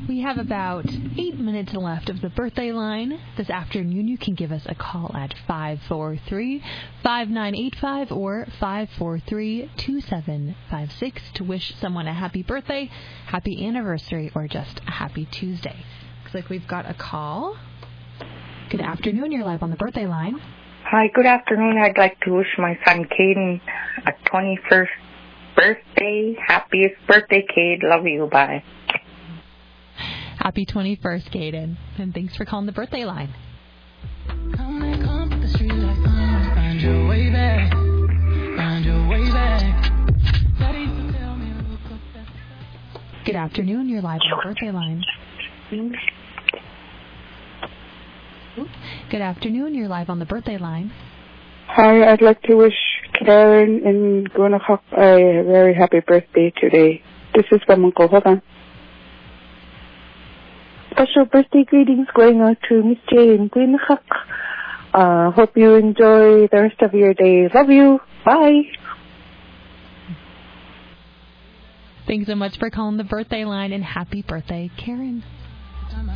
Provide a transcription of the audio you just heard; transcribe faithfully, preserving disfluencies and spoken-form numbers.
We have about eight minutes left of the birthday line. This afternoon, you can give us a call at five four three, five nine eight five or five four three, two seven five six to wish someone a happy birthday, happy anniversary, or just a happy Tuesday. Looks like we've got a call. Good afternoon. You're live on the birthday line. Hi, good afternoon. I'd like to wish my son Caden a twenty-first birthday. Happiest birthday, Cade. Love you. Bye. Happy twenty-first, Caden. And thanks for calling the birthday line. Come back up the street like uh, find your way back. Find your way back. Daddy used to tell me to look up that. Good afternoon. You're live on the birthday line. Good afternoon. You're live on the birthday line. Hi, I'd like to wish Karen in Gwinnett a very happy birthday today. This is from Uncle. Hold on. Special birthday greetings going out to Miss J in Gwinnett. Uh, hope you enjoy the rest of your day. Love you. Bye. Thanks so much for calling the birthday line, and happy birthday, Karen.